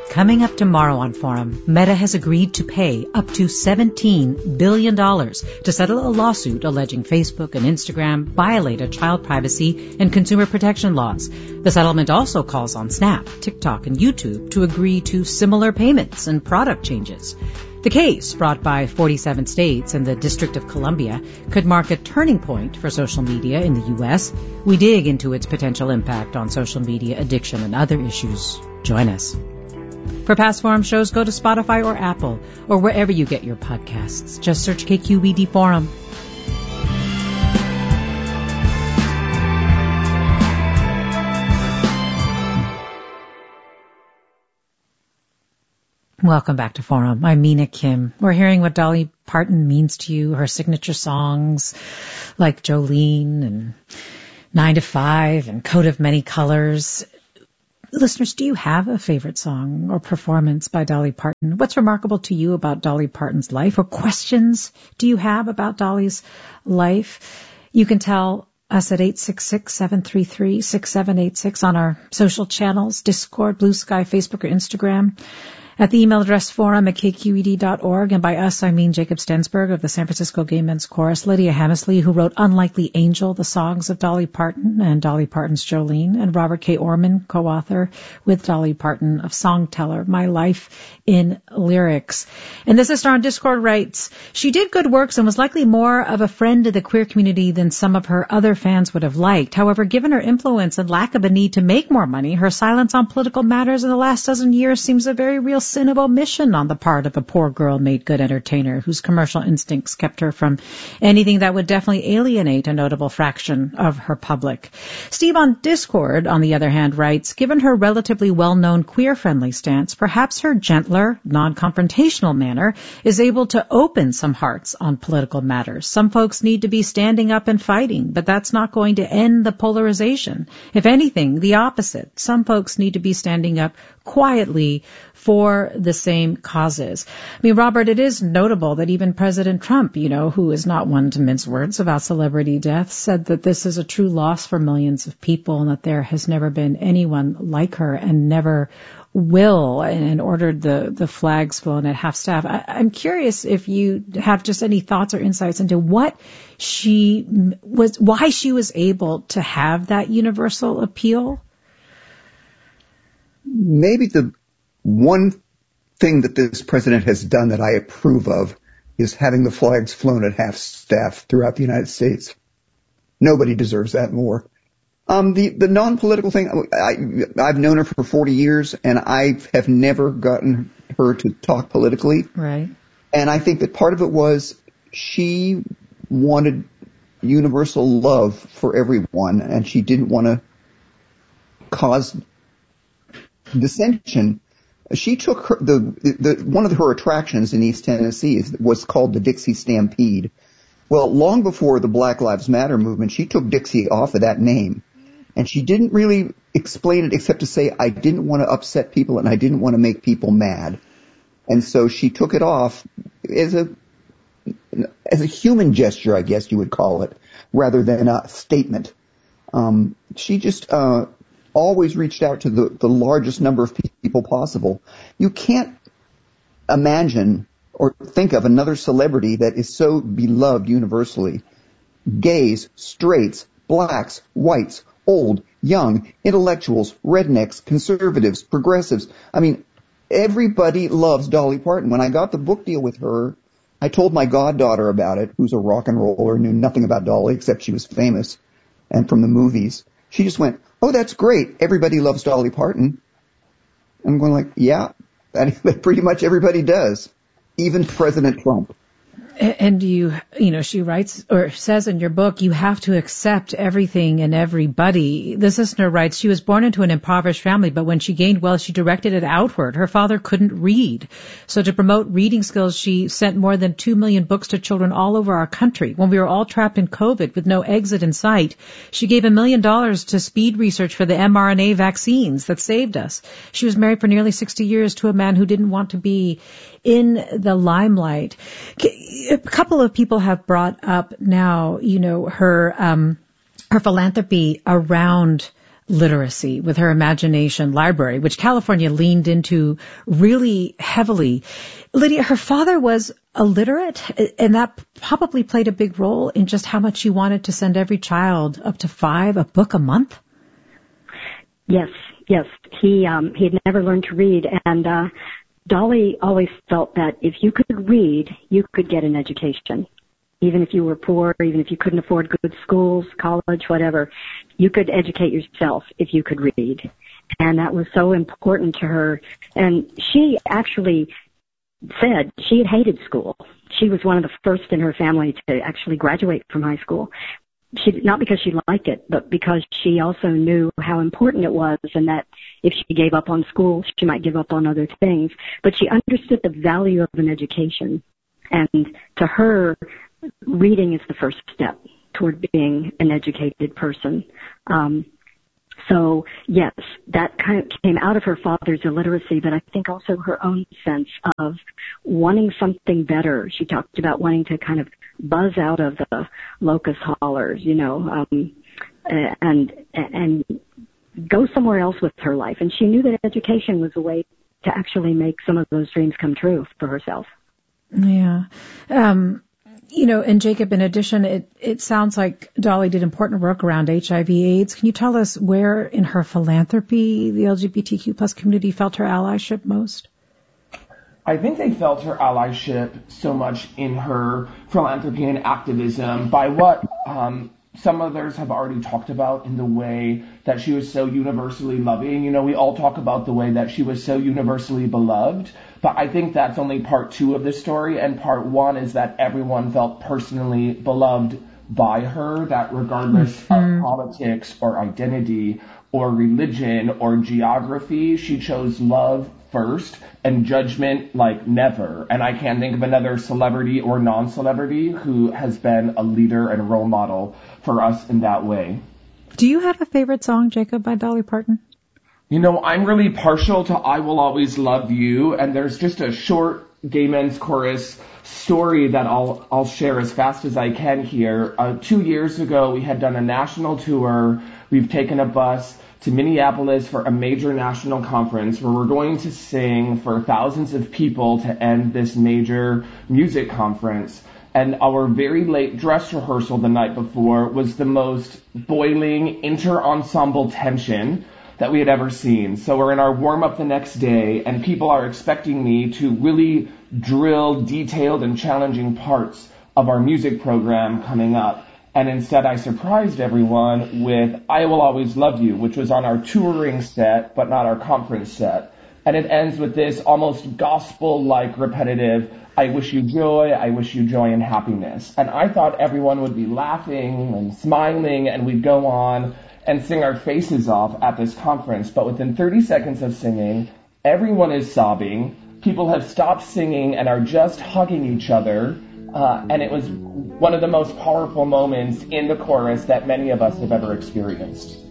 Coming up tomorrow on Forum, Meta has agreed to pay up to $17 billion to settle a lawsuit alleging Facebook and Instagram violated child privacy and consumer protection laws. The settlement also calls on Snap, TikTok, and YouTube to agree to similar payments and product changes. The case, brought by 47 states and the District of Columbia, could mark a turning point for social media in the U.S. We dig into its potential impact on social media addiction and other issues. Join us. For past Forum shows, go to Spotify or Apple or wherever you get your podcasts. Just search KQED Forum. Welcome back to Forum. I'm Mina Kim. We're hearing what Dolly Parton means to you, her signature songs like Jolene and 9 to 5 and Coat of Many Colors. Listeners, do you have a favorite song or performance by Dolly Parton? What's remarkable to you about Dolly Parton's life, or questions do you have about Dolly's life? You can tell us at 866-733-6786 on our social channels, Discord, Blue Sky, Facebook, or Instagram. At the email address forum@kqed.org, and by us, I mean Jacob Stensberg of the San Francisco Gay Men's Chorus, Lydia Hammersley, who wrote Unlikely Angel, the songs of Dolly Parton and Dolly Parton's Jolene, and Robert K. Orman, co-author with Dolly Parton of Songteller, My Life in Lyrics. And the sister on Discord writes, she did good works and was likely more of a friend to the queer community than some of her other fans would have liked. However, given her influence and lack of a need to make more money, her silence on political matters in the last dozen years seems a very real sin of omission on the part of a poor girl made good entertainer whose commercial instincts kept her from anything that would definitely alienate a notable fraction of her public. Steve on Discord, on the other hand, writes, given her relatively well-known queer-friendly stance, perhaps her gentler, non-confrontational manner is able to open some hearts on political matters. Some folks need to be standing up and fighting, but that's not going to end the polarization. If anything, the opposite. Some folks need to be standing up quietly for the same causes. I mean, Robert, it is notable that even President Trump, who is not one to mince words about celebrity deaths, said that this is a true loss for millions of people and that there has never been anyone like her and never will, and ordered the flags flown at half staff. I'm curious if you have just any thoughts or insights into why she was able to have that universal appeal. Maybe the one thing that this president has done that I approve of is having the flags flown at half staff throughout the United States. Nobody deserves that more. The non-political thing, I've known her for 40 years, and I have never gotten her to talk politically. Right. And I think that part of it was she wanted universal love for everyone, and she didn't want to cause dissension. She took her, one of her attractions in East Tennessee was called the Dixie Stampede. Well, long before the Black Lives Matter movement, she took Dixie off of that name. And she didn't really explain it except to say, I didn't want to upset people and I didn't want to make people mad. And so she took it off as a human gesture, I guess you would call it, rather than a statement. She just always reached out to the largest number of people possible. You can't imagine or think of another celebrity that is so beloved universally. Gays, straights, blacks, whites, old, young, intellectuals, rednecks, conservatives, progressives. I mean, everybody loves Dolly Parton. When I got the book deal with her, I told my goddaughter about it, who's a rock and roller, knew nothing about Dolly except she was famous and from the movies. She just went, oh, that's great. Everybody loves Dolly Parton. I'm going like, yeah, pretty much everybody does, even President Trump. And she writes or says in your book, you have to accept everything and everybody. This listener writes, she was born into an impoverished family, but when she gained wealth, she directed it outward. Her father couldn't read. So to promote reading skills, she sent more than 2 million books to children all over our country. When we were all trapped in COVID with no exit in sight, she gave $1 million to speed research for the mRNA vaccines that saved us. She was married for nearly 60 years to a man who didn't want to be in the limelight. A couple of people have brought up now, her philanthropy around literacy with her Imagination Library, which California leaned into really heavily. Lydia, her father was illiterate, and that probably played a big role in just how much she wanted to send every child, up to 5, a book a month. Yes. He had never learned to read, and Dolly always felt that if you could read, you could get an education. Even if you were poor, even if you couldn't afford good schools, college, whatever, you could educate yourself if you could read. And that was so important to her. And she actually said she had hated school. She was one of the first in her family to actually graduate from high school. Not because she liked it, but because she also knew how important it was, and that if she gave up on school, she might give up on other things. But she understood the value of an education. And to her, reading is the first step toward being an educated person. So yes, that kind of came out of her father's illiteracy, but I think also her own sense of wanting something better. She talked about wanting to kind of buzz out of the locust hollers, and go somewhere else with her life. And she knew that education was a way to actually make some of those dreams come true for herself. Yeah. And Jacob, in addition, it sounds like Dolly did important work around HIV/AIDS. Can you tell us where in her philanthropy the LGBTQ plus community felt her allyship most? I think they felt her allyship so much in her philanthropy and activism by what some others have already talked about in the way that she was so universally loving. We all talk about the way that she was so universally beloved, but I think that's only part 2 of the story, and part 1 is that everyone felt personally beloved by her, that regardless of politics or identity or religion or geography, she chose love first and judgment like never. And I can't think of another celebrity or non-celebrity who has been a leader and a role model for us in that way. Do you have a favorite song, Jacob, by Dolly Parton? I'm really partial to I Will Always Love You, and there's just a short gay men's chorus story that I'll share as fast as I can here. 2 years ago, we had done a national tour. We've taken a bus to Minneapolis for a major national conference where we're going to sing for thousands of people to end this major music conference. And our very late dress rehearsal the night before was the most boiling inter-ensemble tension that we had ever seen. So we're in our warm-up the next day, and people are expecting me to really drill detailed and challenging parts of our music program coming up. And instead I surprised everyone with I Will Always Love You, which was on our touring set, but not our conference set. And it ends with this almost gospel-like repetitive, I wish you joy and happiness. And I thought everyone would be laughing and smiling, and we'd go on and sing our faces off at this conference. But within 30 seconds of singing, everyone is sobbing. People have stopped singing and are just hugging each other. And it was one of the most powerful moments in the chorus that many of us have ever experienced.